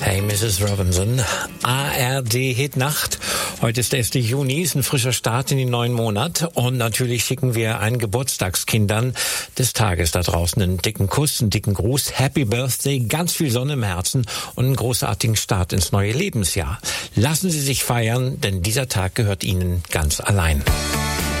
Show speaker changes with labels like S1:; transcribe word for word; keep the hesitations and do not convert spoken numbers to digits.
S1: Hey, Missus Robinson, A R D-Hitnacht. Heute ist der erste Juni, ist ein frischer Start in den neuen Monat. Und natürlich schicken wir allen Geburtstagskindern des Tages da draußen einen dicken Kuss, einen dicken Gruß. Happy Birthday, ganz viel Sonne im Herzen und einen großartigen Start ins neue Lebensjahr. Lassen Sie sich feiern, denn dieser Tag gehört Ihnen ganz allein.